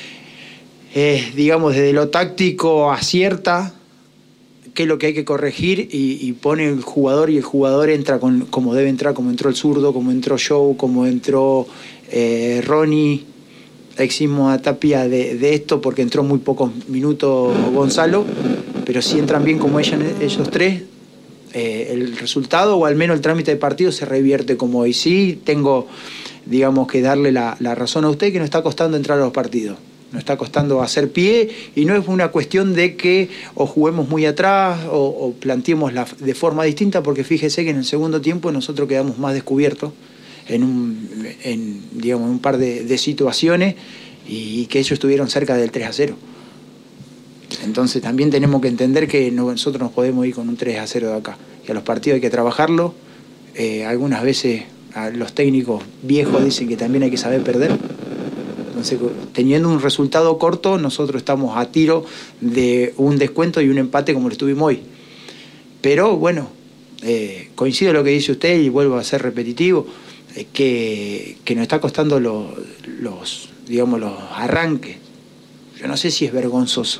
eh, digamos, desde lo táctico acierta qué es lo que hay que corregir y, y pone el jugador, y el jugador entra con, como debe entrar, como entró el zurdo, como entró Joe, como entró eh, Ronnie. Eximos a Tapia de, de esto porque entró muy pocos minutos Gonzalo, pero si entran bien como ella, ellos tres, Eh, el resultado o al menos el trámite de partido se revierte como hoy. Sí, tengo, digamos, que darle la, la razón a usted, que nos está costando entrar a los partidos, nos está costando hacer pie, y no es una cuestión de que o juguemos muy atrás o, o planteemos la, de forma distinta, porque fíjese que en el segundo tiempo nosotros quedamos más descubiertos en un, en, digamos, un par de, de situaciones, y, y que ellos estuvieron cerca del tres a cero. Entonces también tenemos que entender que nosotros nos podemos ir con un tres a cero de acá, y a los partidos hay que trabajarlo. Eh, algunas veces a los técnicos viejos dicen que también hay que saber perder. Entonces, teniendo un resultado corto, nosotros estamos a tiro de un descuento y un empate como lo estuvimos hoy. Pero bueno, eh, coincido en lo que dice usted y vuelvo a ser repetitivo, eh, que, que nos está costando los, los, digamos, los arranques. Yo no sé si es vergonzoso.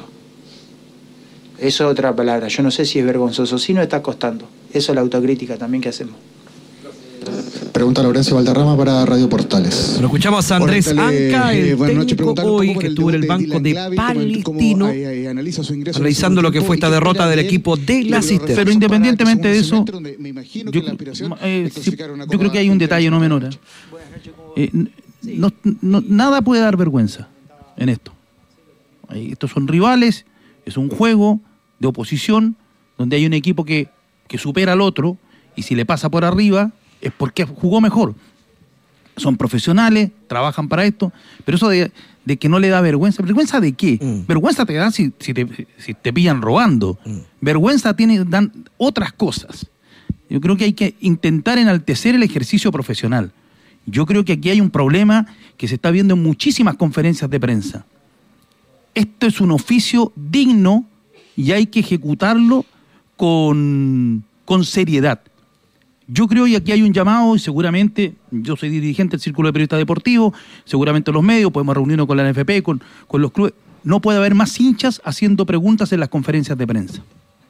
Eso es otra palabra. Yo no sé si es vergonzoso. Sí nos está costando. Eso es la autocrítica también que hacemos. Pregunta Laurencio Valderrama para Radio Portales. Lo escuchamos a Andrés Portales, Anca, el eh, buenas noches, técnico hoy que estuvo en el banco de Palestino, analizando lo que fue esta derrota del equipo de la Cisterna. Pero independientemente de eso, yo, eh, sí, yo creo que hay un detalle no menor. Eh, no, no, nada puede dar vergüenza en esto. Estos son rivales, es un juego de oposición donde hay un equipo que, que supera al otro, y si le pasa por arriba es porque jugó mejor. Son profesionales, trabajan para esto, pero eso de, de que no le da vergüenza. ¿Vergüenza de qué? Mm. Vergüenza te dan si, si, te, si te pillan robando. Mm. Vergüenza tiene, dan otras cosas. Yo creo que hay que intentar enaltecer el ejercicio profesional. Yo creo que aquí hay un problema que se está viendo en muchísimas conferencias de prensa. Esto es un oficio digno y hay que ejecutarlo con, con seriedad. Yo creo, y aquí hay un llamado, y seguramente, yo soy dirigente del Círculo de Periodistas Deportivos, seguramente los medios, podemos reunirnos con la N F P, con, con los clubes. No puede haber más hinchas haciendo preguntas en las conferencias de prensa,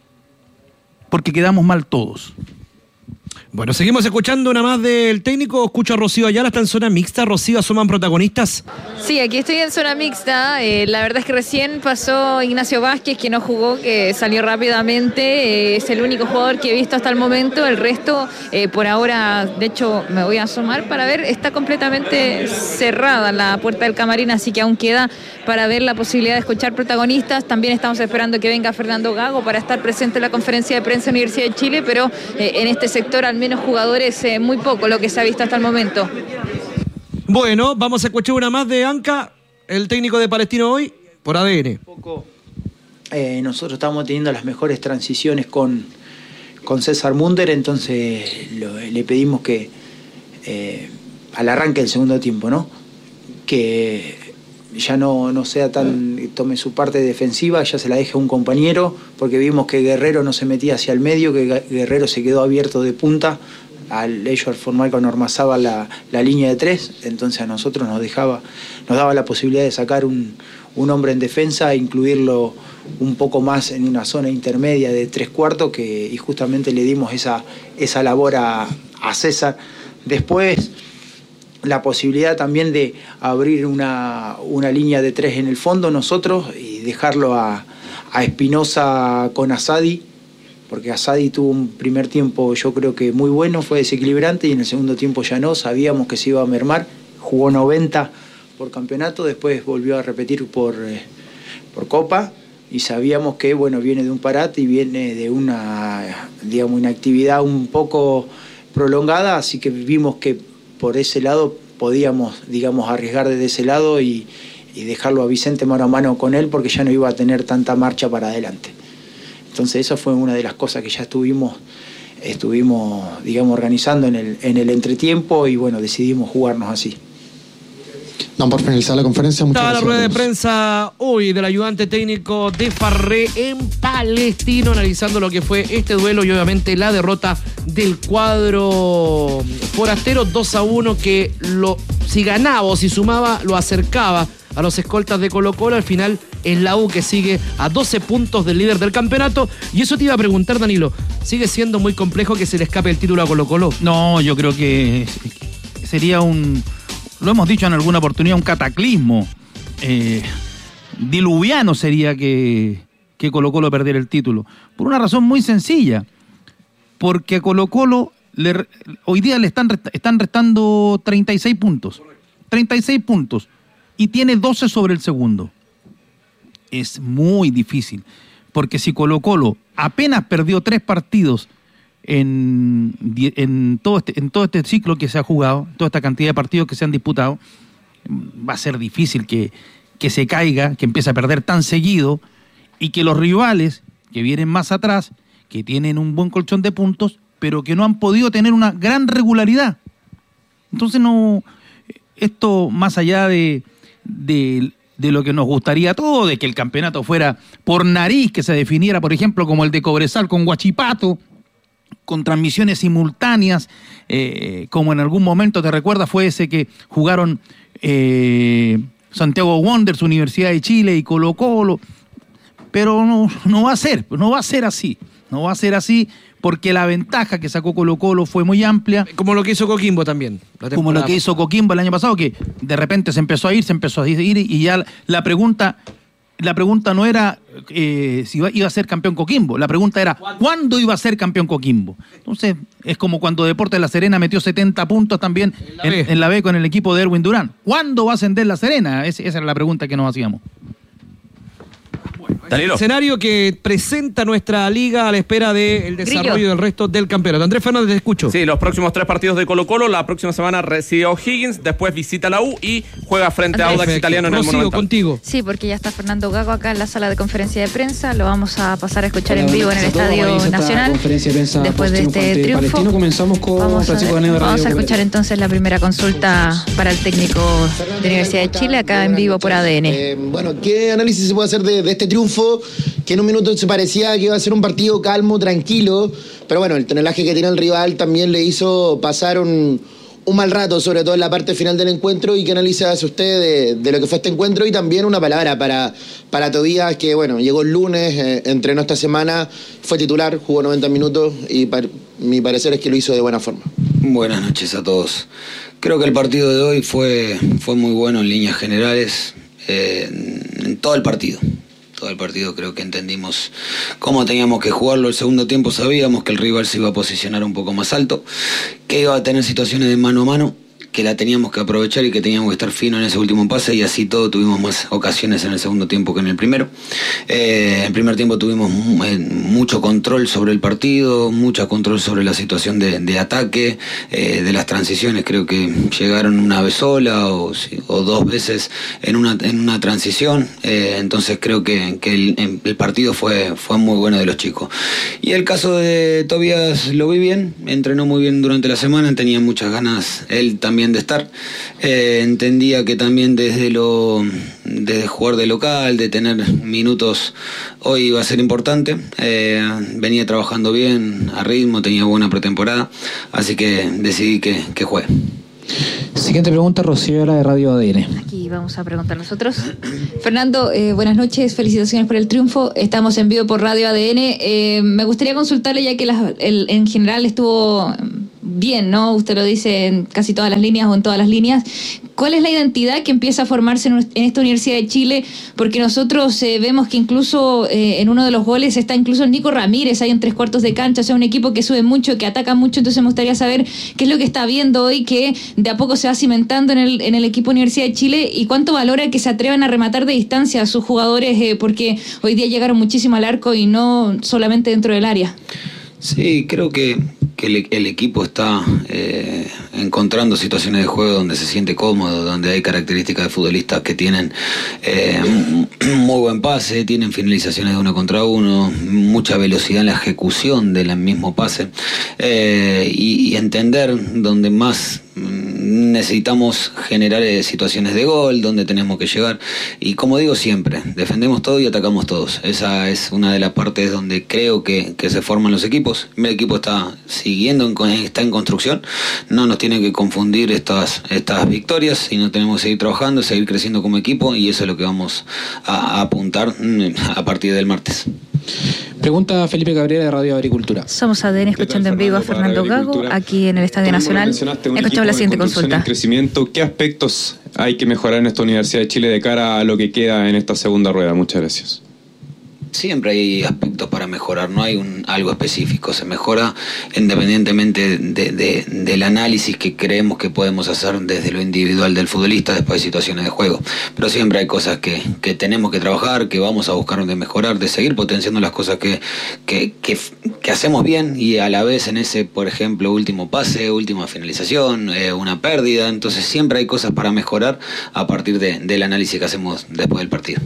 porque quedamos mal todos. Bueno, seguimos escuchando una más del técnico. Escucho a Rocío Ayala, está en zona mixta. Rocío, ¿asoman protagonistas? Sí, aquí estoy en zona mixta. Eh, la verdad es que recién pasó Ignacio Vázquez, que no jugó, que salió rápidamente. Eh, es el único jugador que he visto hasta el momento. El resto, eh, por ahora, de hecho, me voy a asomar para ver. Está completamente cerrada la puerta del camarín, así que aún queda para ver la posibilidad de escuchar protagonistas. También estamos esperando que venga Fernando Gago para estar presente en la conferencia de prensa de la Universidad de Chile, pero eh, en este sector, al menos jugadores, eh, muy poco lo que se ha visto hasta el momento. Bueno, vamos a escuchar una más de Anca, el técnico de Palestino hoy, por A D N. Poco, eh, nosotros estamos teniendo las mejores transiciones con, con César Munder, entonces lo, le pedimos que eh, al arranque del segundo tiempo, ¿no? Que ya no, no sea tan, tome su parte defensiva, ya se la deje a un compañero, porque vimos que Guerrero no se metía hacia el medio, que Guerrero se quedó abierto de punta, al ellos formar con Ormazábal la, la línea de tres, entonces a nosotros nos dejaba, nos daba la posibilidad de sacar un, un hombre en defensa e incluirlo un poco más en una zona intermedia de tres cuartos, que, y justamente le dimos esa, esa labor a, a César. Después la posibilidad también de abrir una, una línea de tres en el fondo nosotros y dejarlo a, a Espinosa con Asadi, porque Asadi tuvo un primer tiempo yo creo que muy bueno, fue desequilibrante, y en el segundo tiempo ya no, sabíamos que se iba a mermar, jugó noventa por campeonato, después volvió a repetir por, eh, por Copa, y sabíamos que bueno, viene de un parate y viene de una, digamos, una actividad un poco prolongada, así que vimos que por ese lado podíamos, digamos, arriesgar desde ese lado y, y dejarlo a Vicente mano a mano con él, porque ya no iba a tener tanta marcha para adelante. Entonces esa fue una de las cosas que ya estuvimos, estuvimos digamos, organizando en el, en el entretiempo, y bueno, decidimos jugarnos así. Dan por finalizar la conferencia. Muchas Estaba la gracias rueda de prensa hoy del ayudante técnico de Farré en Palestino, analizando lo que fue este duelo y obviamente la derrota del cuadro forastero dos a uno, que lo, si ganaba o si sumaba lo acercaba a los escoltas de Colo-Colo. Al final es la U que sigue a doce puntos del líder del campeonato. Y eso te iba a preguntar, Danilo, ¿sigue siendo muy complejo que se le escape el título a Colo-Colo? No, yo creo que sería un, lo hemos dicho en alguna oportunidad, un cataclismo eh, diluviano sería que, que Colo-Colo perdiera el título. Por una razón muy sencilla, porque a Colo-Colo le, hoy día le están, están restando treinta y seis puntos. treinta y seis puntos. Y tiene doce sobre el segundo. Es muy difícil, porque si Colo-Colo apenas perdió tres partidos en, en, todo este, en todo este ciclo que se ha jugado, toda esta cantidad de partidos que se han disputado, va a ser difícil que, que se caiga, que empiece a perder tan seguido, y que los rivales que vienen más atrás, que tienen un buen colchón de puntos, pero que no han podido tener una gran regularidad. Entonces no, esto más allá de De, de lo que nos gustaría a todos, de que el campeonato fuera por nariz, que se definiera, por ejemplo, como el de Cobresal con Huachipato, con transmisiones simultáneas, eh, como en algún momento, te recuerdas, fue ese que jugaron eh, Santiago Wanderers, Universidad de Chile y Colo-Colo, pero no, no va a ser, no va a ser así, no va a ser así, porque la ventaja que sacó Colo-Colo fue muy amplia. Como lo que hizo Coquimbo también. Como lo que hizo Coquimbo el año pasado, que de repente se empezó a ir, se empezó a ir, y ya la pregunta, la pregunta no era eh, si iba, iba a ser campeón Coquimbo, la pregunta era ¿cuándo iba a ser campeón Coquimbo? Entonces es como cuando Deportes La Serena metió setenta puntos también en la, en, en la B con el equipo de Erwin Durán. ¿Cuándo va a ascender La Serena? Es, esa era la pregunta que nos hacíamos. El escenario que presenta nuestra liga a la espera del desarrollo Grillo. del resto del campeonato. Andrés Fernández, te escucho. Sí, los próximos tres partidos de Colo-Colo. La próxima semana recibe a O'Higgins, después visita la U y juega frente Andrés, a Audax Italiano en el Monumental. Contigo. Sí, porque ya está Fernando Gago acá en la sala de conferencia de prensa. Lo vamos a pasar a escuchar en vivo en el Estadio Nacional. De después de este triunfo, comenzamos con vamos, a, vamos a escuchar entonces la primera consulta para el técnico de Universidad de Chile, acá en vivo por A D N. Eh, bueno, ¿qué análisis se puede hacer de, de este triunfo? Que en un minuto se parecía que iba a ser un partido calmo, tranquilo, pero bueno, el tonelaje que tiene el rival también le hizo pasar un, un mal rato, sobre todo en la parte final del encuentro. ¿Y qué análisis hace usted de, de lo que fue este encuentro? Y también una palabra para, para Tobías, que bueno, llegó el lunes, eh, entrenó esta semana, fue titular, jugó noventa minutos y par, mi parecer es que lo hizo de buena forma. Buenas noches a todos. Creo que el partido de hoy fue, fue muy bueno en líneas generales, eh, en todo el partido. Todo el partido creo que entendimos cómo teníamos que jugarlo. El segundo tiempo sabíamos que el rival se iba a posicionar un poco más alto, que iba a tener situaciones de mano a mano, que la teníamos que aprovechar y que teníamos que estar fino en ese último pase, y así todo tuvimos más ocasiones en el segundo tiempo que en el primero. Eh, en el primer tiempo tuvimos mucho control sobre el partido, mucho control sobre la situación de, de ataque, eh, de las transiciones. Creo que llegaron una vez sola o, o dos veces en una, en una transición. Eh, entonces creo que, que el, el partido fue, fue muy bueno de los chicos. Y el caso de Tobías lo vi bien, entrenó muy bien durante la semana, tenía muchas ganas él también de estar. Eh, entendía que también desde lo desde jugar de local, de tener minutos, hoy iba a ser importante. Eh, venía trabajando bien, a ritmo, tenía buena pretemporada, así que decidí que, que juegue. Siguiente pregunta, Rocío, la de Radio A D N. Aquí vamos a preguntar nosotros. Fernando, eh, buenas noches, felicitaciones por el triunfo. Estamos en vivo por Radio A D N. Eh, me gustaría consultarle, ya que las, el, en general estuvo bien, ¿no? Usted lo dice en casi todas las líneas o en todas las líneas. ¿Cuál es la identidad que empieza a formarse en, en esta Universidad de Chile? Porque nosotros eh, vemos que incluso eh, en uno de los goles está incluso Nico Ramírez ahí en tres cuartos de cancha, o sea, un equipo que sube mucho, que ataca mucho. Entonces me gustaría saber qué es lo que está viendo hoy, que de a poco se va cimentando en el, en el equipo Universidad de Chile, y cuánto valora que se atrevan a rematar de distancia a sus jugadores, eh, porque hoy día llegaron muchísimo al arco y no solamente dentro del área. Sí, creo que, que el, el equipo está eh, encontrando situaciones de juego donde se siente cómodo, donde hay características de futbolistas que tienen eh, muy buen pase, tienen finalizaciones de uno contra uno, mucha velocidad en la ejecución del mismo pase, eh, y, y entender donde más necesitamos generar eh, situaciones de gol, donde tenemos que llegar. Y como digo siempre, defendemos todo y atacamos todos. Esa es una de las partes donde creo que, que se forman los equipos. El equipo está siguiendo, en, está en construcción. No nos tienen que confundir estas, estas victorias, sino tenemos que seguir trabajando, seguir creciendo como equipo, y eso es lo que vamos a, a apuntar a partir del martes. Pregunta Felipe Cabrera de Radio Agricultura. Somos A D N escuchando en vivo a Fernando Gago aquí en el Estadio Nacional. Escuchamos la siguiente consulta. En crecimiento, ¿qué aspectos hay que mejorar en esta Universidad de Chile de cara a lo que queda en esta segunda rueda? Muchas gracias. Siempre hay aspectos para mejorar, no hay un algo específico, se mejora independientemente de, de, del análisis que creemos que podemos hacer desde lo individual del futbolista después de situaciones de juego, pero siempre hay cosas que, que tenemos que trabajar, que vamos a buscar de mejorar, de seguir potenciando las cosas que, que, que, que hacemos bien, y a la vez en ese, por ejemplo, último pase, última finalización, eh, una pérdida. Entonces siempre hay cosas para mejorar a partir de, del análisis que hacemos después del partido.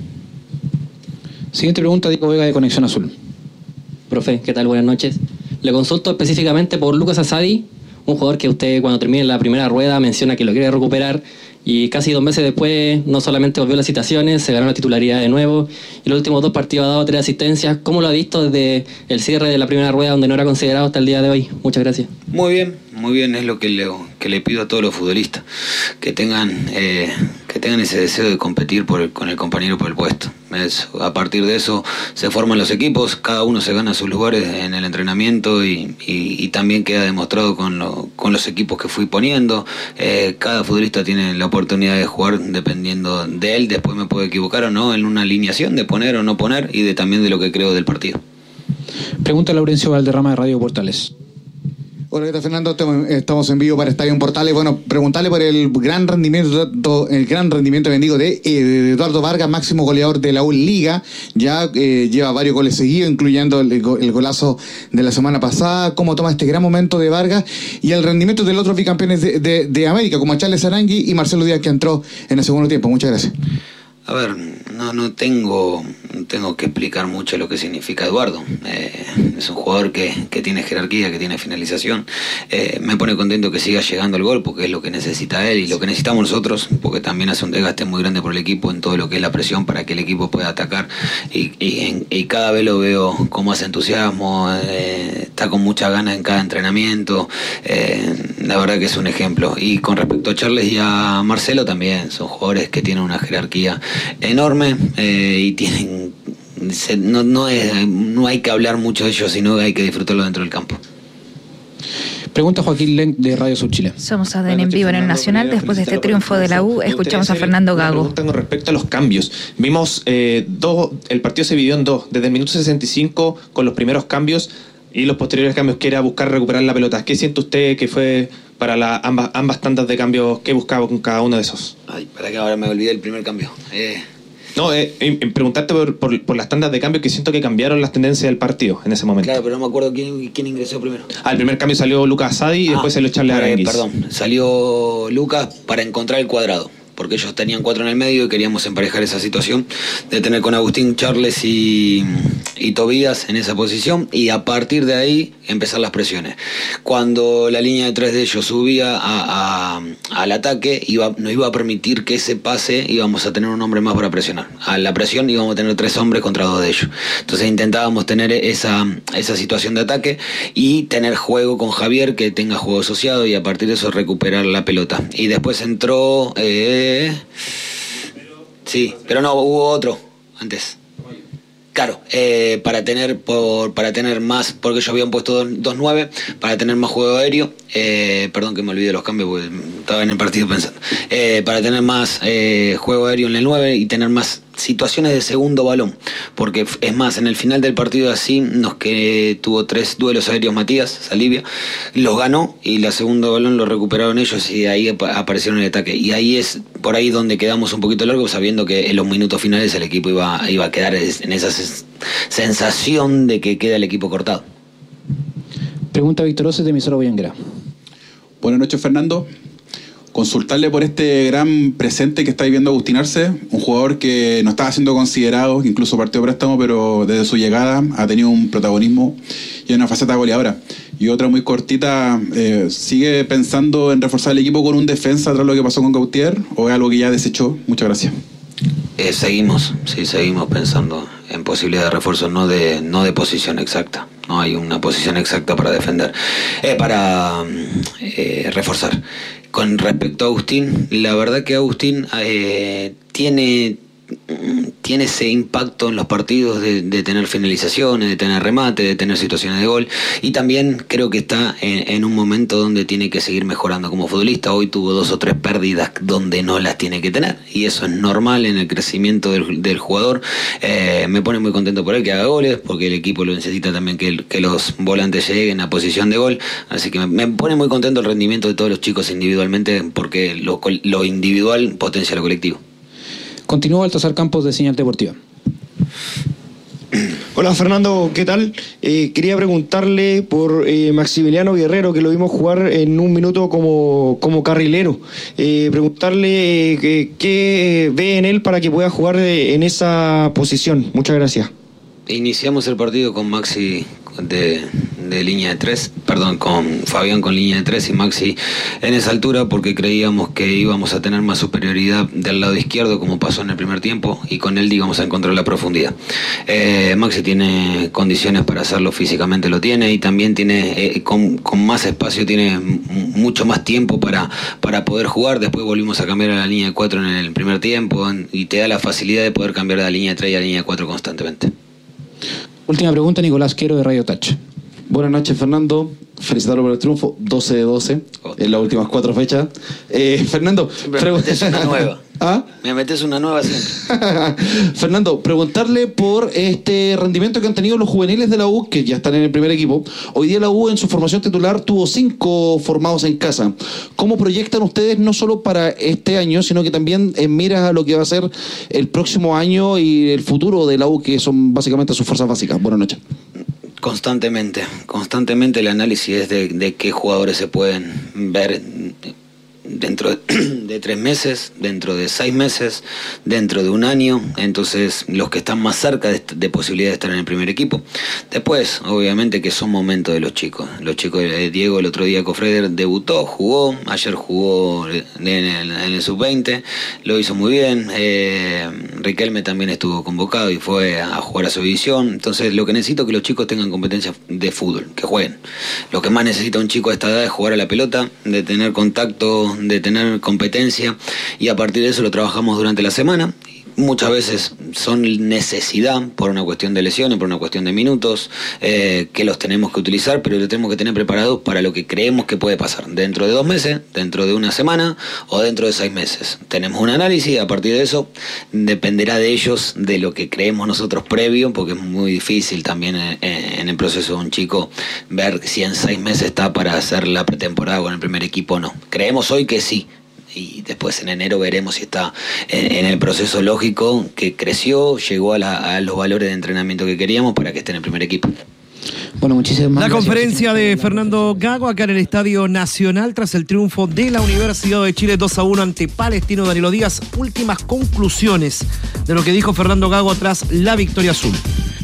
Siguiente pregunta, Diego Vega de Conexión Azul. Profe, ¿qué tal? Buenas noches. Le consulto específicamente por Lucas Asadi, un jugador que usted cuando termine la primera rueda menciona que lo quiere recuperar, y casi dos meses después no solamente volvió a las citaciones, se ganó la titularidad de nuevo, y los últimos dos partidos ha dado tres asistencias. ¿Cómo lo ha visto desde el cierre de la primera rueda, donde no era considerado hasta el día de hoy? Muchas gracias. Muy bien, muy bien, es lo que le, que le pido a todos los futbolistas, que tengan eh, que tengan ese deseo de competir por el, con el compañero por el puesto. Es, a partir de eso se forman los equipos, cada uno se gana sus lugares en el entrenamiento, y, y, y también queda demostrado con, lo, con los equipos que fui poniendo. Eh, cada futbolista tiene la oportunidad de jugar dependiendo de él, después me puedo equivocar o no en una alineación de poner o no poner, y de también de lo que creo del partido. Pregunta Laurencio Valderrama de Radio Portales. Hola, ¿qué tal, Fernando? Estamos en vivo para Estadio Portales. Bueno, preguntarle por el gran rendimiento, el gran rendimiento, bendigo, de, eh, de Eduardo Vargas, máximo goleador de la U Liga. Ya eh, lleva varios goles seguidos, incluyendo el, el golazo de la semana pasada. ¿Cómo toma este gran momento de Vargas? Y el rendimiento de los otros bicampeones de, de, de América, como Charles Arangui y Marcelo Díaz, que entró en el segundo tiempo. Muchas gracias. A ver, no, no tengo no tengo que explicar mucho lo que significa Eduardo. Eh, es un jugador que, que tiene jerarquía, que tiene finalización. Eh, me pone contento que siga llegando al gol, porque es lo que necesita él y lo que necesitamos nosotros, porque también hace un desgaste muy grande por el equipo en todo lo que es la presión para que el equipo pueda atacar. Y, y, en, y cada vez lo veo con más entusiasmo, eh, está con mucha ganas en cada entrenamiento. Eh, la verdad que es un ejemplo. Y con respecto a Charles y a Marcelo también, son jugadores que tienen una jerarquía enorme, eh, y tienen se, no, no, es, no hay que hablar mucho de ellos, sino que hay que disfrutarlo dentro del campo. Pregunta Joaquín Lenk de Radio Sur Chile. Somos A D N en vivo en el Nacional. Después de este triunfo de la U, escuchamos a Fernando Gago. Con respecto a los cambios, vimos eh, dos, el partido se dividió en dos, desde el minuto sesenta y cinco con los primeros cambios y los posteriores cambios, que era buscar recuperar la pelota. ¿Qué siente usted que fue para la, ambas, ambas tandas de cambios que buscaba con cada uno de esos. Ay, para que ahora me olvidé el primer cambio. Eh... No, eh, eh, preguntarte por, por, por las tandas de cambio que siento que cambiaron las tendencias del partido en ese momento. Claro, pero no me acuerdo quién, quién ingresó primero. Ah, el primer cambio salió Lucas Asadi y ah, después salió Charles eh, Aranguis. Perdón, salió Lucas para encontrar el cuadrado, porque ellos tenían cuatro en el medio y queríamos emparejar esa situación de tener con Agustín, Charles y, y Tobías en esa posición, y a partir de ahí empezar las presiones. Cuando la línea de tres de ellos subía a, a, al ataque, iba, no iba a permitir que ese pase, íbamos a tener un hombre más para presionar. A la presión íbamos a tener tres hombres contra dos de ellos. Entonces intentábamos tener esa, esa situación de ataque y tener juego con Javier, que tenga juego asociado, y a partir de eso recuperar la pelota. Y después entró... Eh, sí, pero no, hubo otro antes. Claro, eh, para tener por para tener más, porque ellos habían puesto dos nueve, para tener más juego aéreo, eh, perdón que me olvidé los cambios porque estaba en el partido pensando, eh, para tener más eh, juego aéreo en el nueve y tener más situaciones de segundo balón, porque es más, en el final del partido así nos que tuvo tres duelos aéreos Matías Salivia, los ganó y el segundo balón lo recuperaron ellos y ahí ap- aparecieron en el ataque, y ahí es por ahí donde quedamos un poquito largos, sabiendo que en los minutos finales el equipo iba, iba a quedar en esa sensación de que queda el equipo cortado. Pregunta Víctor Ose de emisora Boyanguera. Buenas noches, Fernando. Consultarle por este gran presente que está viviendo Agustín Arce, un jugador que no estaba siendo considerado, que incluso partió a préstamo, pero desde su llegada ha tenido un protagonismo y una faceta goleadora. Y otra muy cortita, eh, ¿sigue pensando en reforzar el equipo con un defensa tras lo que pasó con Gautier o es algo que ya desechó? Muchas gracias. Eh, seguimos, sí, seguimos pensando en posibilidad de refuerzo, no de, no de posición exacta. No hay una posición exacta para defender, eh, para eh, reforzar. Con respecto a Agustín, la verdad que Agustín eh, tiene, tiene ese impacto en los partidos de, de tener finalizaciones, de tener remate, de tener situaciones de gol, y también creo que está en, en un momento donde tiene que seguir mejorando como futbolista. Hoy tuvo dos o tres pérdidas donde no las tiene que tener, y eso es normal en el crecimiento del, del jugador. Eh, me pone muy contento por él que haga goles, porque el equipo lo necesita también, que, que los volantes lleguen a posición de gol, así que me, me pone muy contento el rendimiento de todos los chicos individualmente, porque lo, lo individual potencia lo colectivo. Continúa Baltasar Campos de Señal Deportiva. Hola Fernando, ¿qué tal? Eh, quería preguntarle por eh, Maximiliano Guerrero, que lo vimos jugar en un minuto como, como carrilero. Eh, preguntarle eh, qué ve en él para que pueda jugar eh, en esa posición. Muchas gracias. Iniciamos el partido con Maxi de, de línea de tres, perdón, con Fabián con línea de tres y Maxi en esa altura, porque creíamos que íbamos a tener más superioridad del lado izquierdo, como pasó en el primer tiempo, y con él íbamos a encontrar la profundidad. Eh, Maxi tiene condiciones para hacerlo, físicamente lo tiene, y también tiene eh, con, con más espacio, tiene mucho más tiempo para, para poder jugar. Después volvimos a cambiar a la línea de cuatro en el primer tiempo, y te da la facilidad de poder cambiar de la línea de tres y a la línea de cuatro constantemente. Última pregunta, Nicolás Quiero de Radio Touch. Buenas noches, Fernando. Felicitarlo por el triunfo, doce de doce en las últimas cuatro fechas. Eh, Fernando, me metes una nueva. ¿Ah? Me metes una nueva siempre. Fernando, preguntarle por este rendimiento que han tenido los juveniles de la U, que ya están en el primer equipo. Hoy día la U en su formación titular tuvo cinco formados en casa. ¿Cómo proyectan ustedes no solo para este año, sino que también en miras a lo que va a ser el próximo año y el futuro de la U, que son básicamente sus fuerzas básicas? Buenas noches. Constantemente, constantemente el análisis es de, de qué jugadores se pueden ver dentro de, de tres meses, dentro de seis meses, dentro de un año. Entonces, los que están más cerca de, de posibilidad de estar en el primer equipo. Después, obviamente que son momentos de los chicos. Los chicos de Diego, el otro día Cofreder debutó, jugó, ayer jugó en el, en el sub veinte, lo hizo muy bien. Eh, Riquelme también estuvo convocado y fue a jugar a su división. Entonces, lo que necesito es que los chicos tengan competencia de fútbol, que jueguen. Lo que más necesita un chico a esta edad es jugar a la pelota, de tener contacto, de tener competencia, y a partir de eso lo trabajamos durante la semana. Muchas veces son necesidad por una cuestión de lesiones, por una cuestión de minutos, eh, que los tenemos que utilizar, pero los tenemos que tener preparados para lo que creemos que puede pasar dentro de dos meses, dentro de una semana o dentro de seis meses. Tenemos un análisis, a partir de eso dependerá de ellos, de lo que creemos nosotros previo, porque es muy difícil también en, en el proceso de un chico ver si en seis meses está para hacer la pretemporada con el primer equipo o no. Creemos hoy que sí, y después en enero veremos si está en, en el proceso lógico, que creció, llegó a, la, a los valores de entrenamiento que queríamos para que esté en el primer equipo. Bueno, muchísimas gracias. La conferencia de Fernando Gago acá en el Estadio Nacional tras el triunfo de la Universidad de Chile dos a uno ante Palestino. Danilo Díaz, últimas conclusiones de lo que dijo Fernando Gago tras la victoria azul.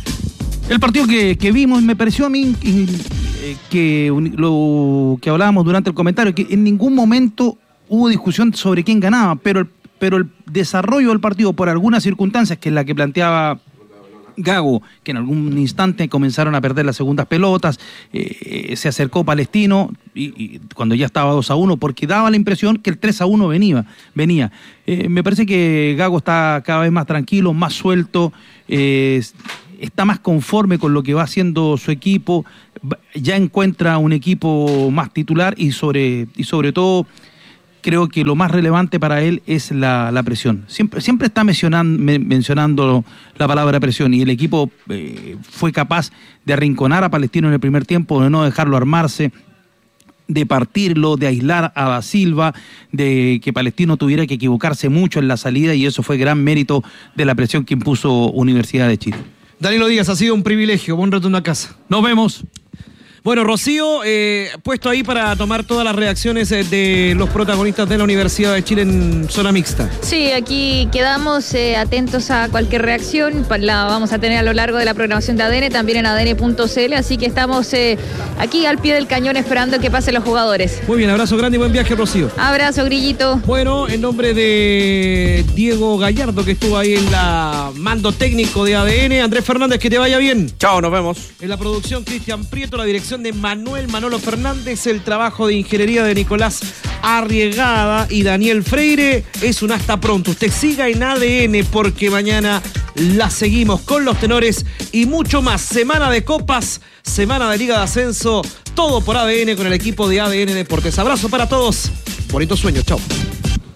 El partido que, que vimos, me pareció a mí eh, que lo que hablábamos durante el comentario, que en ningún momento hubo discusión sobre quién ganaba, pero el, pero el desarrollo del partido, por algunas circunstancias, que es la que planteaba Gago, que en algún instante comenzaron a perder las segundas pelotas, eh, se acercó Palestino y, y cuando ya estaba dos a uno, porque daba la impresión que el tres a uno venía. venía. Eh, me parece que Gago está cada vez más tranquilo, más suelto, eh, está más conforme con lo que va haciendo su equipo, ya encuentra un equipo más titular y sobre, y sobre todo creo que lo más relevante para él es la, la presión. Siempre, siempre está mencionando, mencionando la palabra presión, y el equipo eh, fue capaz de arrinconar a Palestino en el primer tiempo, de no dejarlo armarse, de partirlo, de aislar a Da Silva, de que Palestino tuviera que equivocarse mucho en la salida, y eso fue gran mérito de la presión que impuso Universidad de Chile. Danilo Díaz, ha sido un privilegio. Buen retorno a casa. Nos vemos. Bueno, Rocío, eh, puesto ahí para tomar todas las reacciones eh, de los protagonistas de la Universidad de Chile en zona mixta. Sí, aquí quedamos eh, atentos a cualquier reacción. La vamos a tener a lo largo de la programación de A D N, también en A D N punto C L, así que estamos eh, aquí al pie del cañón esperando que pasen los jugadores. Muy bien, abrazo grande y buen viaje, Rocío. Abrazo, Grillito. Bueno, en nombre de Diego Gallardo, que estuvo ahí en la mando técnico de A D N, Andrés Fernández, que te vaya bien. Chao, nos vemos. En la producción, Cristian Prieto, la dirección de Manuel Manolo Fernández, el trabajo de ingeniería de Nicolás Arriegada y Daniel Freire. Es un hasta pronto. Usted siga en A D N porque mañana la seguimos con los tenores y mucho más. Semana de copas, semana de Liga de Ascenso, todo por A D N con el equipo de A D N Deportes. Abrazo para todos. Bonito sueño. Chao.